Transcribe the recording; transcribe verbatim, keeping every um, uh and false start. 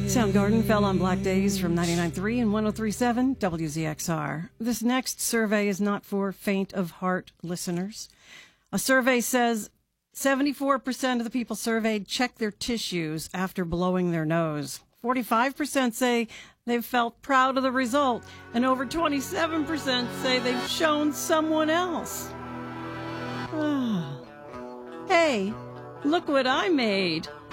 Soundgarden fell on black days from ninety-nine point three and one oh three point seven W Z X R. This next survey is not for faint of heart listeners. A survey says seventy-four percent of the people surveyed check their tissues after blowing their nose. forty-five percent say they've felt proud of the result, and over twenty-seven percent say they've shown someone else. Hey, look what I made.